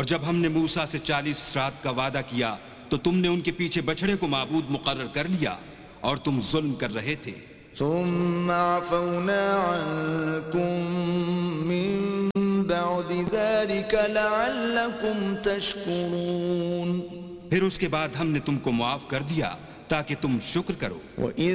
और जब हमने मूसा से 40 रात का वादा किया तो तुमने उनके पीछे बछड़े को माबूद मुकर्रर कर लिया और तुम जुल्म कर रहे थे। ثم عفونا عنكم من بعد ذلك لعلكم تشكرون। फिर उसके बाद हमने तुमको मुआफ कर दिया ताकि तुम शुक्र करो।